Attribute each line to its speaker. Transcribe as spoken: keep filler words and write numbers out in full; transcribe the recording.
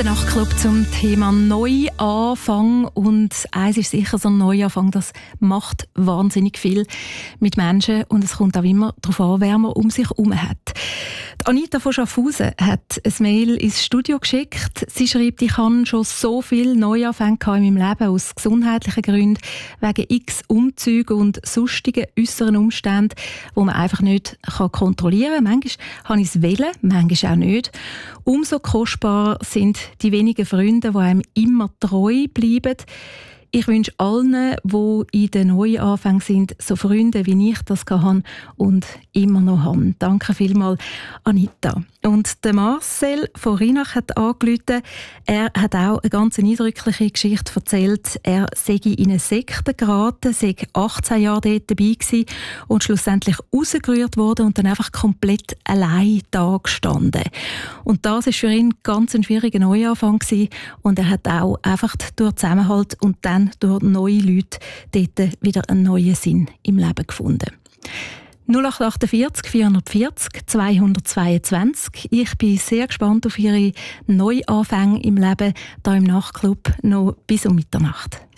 Speaker 1: Der Nachtclub zum Thema Neuanfang. Und eins ist sicher, so ein Neuanfang, das macht wahnsinnig viel mit Menschen. Und es kommt auch immer darauf an, wer man um sich herum hat. Die Anita von Schaffhausen hat ein Mail ins Studio geschickt. Sie schreibt, ich habe schon so viele Neuanfänge in meinem Leben aus gesundheitlichen Gründen, wegen x Umzügen und sonstigen äußeren Umständen, die man einfach nicht kontrollieren kann. Manchmal habe ich es wollen, manchmal auch nicht. Umso kostbarer sind die wenigen Freunde, die einem immer treu bleiben. Ich wünsche allen, die in den Neuanfängen sind, so Freunde, wie ich das hatte und immer noch habe. Danke vielmals, Anita. Und der Marcel von Rhinach hat angerufen. Er hat auch eine ganz eindrückliche Geschichte erzählt. Er sei in eine Sekte geraten, sei achtzehn Jahre dort dabei gewesen und schlussendlich rausgerührt worden und dann einfach komplett allein da gestanden. Und das war für ihn ganz ein schwieriger Neuanfang gewesen. Und er hat auch einfach durch Zusammenhalt und dann durch neue Leute dort wieder einen neuen Sinn im Leben gefunden. null acht achtundvierzig vierhundertvierzig zweihundertzweiundzwanzig. Ich bin sehr gespannt auf Ihre Neuanfänge im Leben hier im Nachtclub noch bis um Mitternacht.